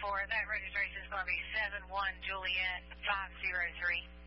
that registration is going to be 71 Juliet 503.